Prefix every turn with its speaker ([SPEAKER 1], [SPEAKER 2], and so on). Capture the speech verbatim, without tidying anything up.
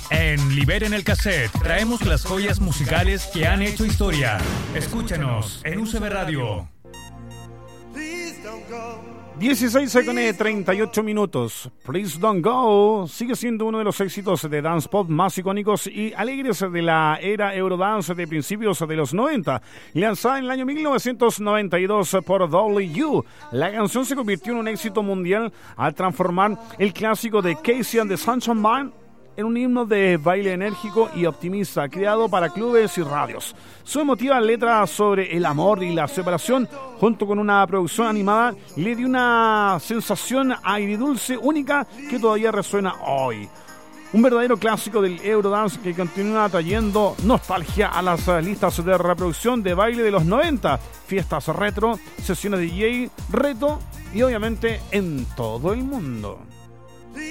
[SPEAKER 1] En Liberen el Cassette traemos las joyas musicales que han hecho historia. Escúchanos en U C B Radio.
[SPEAKER 2] dieciséis con treinta y ocho minutos. Please Don't Go sigue siendo uno de los éxitos de dance pop más icónicos y alegres de la era Eurodance de principios de los noventa. Lanzada en el año mil novecientos noventa y dos por W U, la canción se convirtió en un éxito mundial al transformar el clásico de Casey and the Sunshine Band en un himno de baile enérgico y optimista creado para clubes y radios. Su emotiva letra sobre el amor y la separación, junto con una producción animada, le dio una sensación agridulce única que todavía resuena hoy. Un verdadero clásico del Eurodance que continúa trayendo nostalgia a las listas de reproducción de baile de los noventa, fiestas retro, sesiones de D J, reto y obviamente en todo el mundo.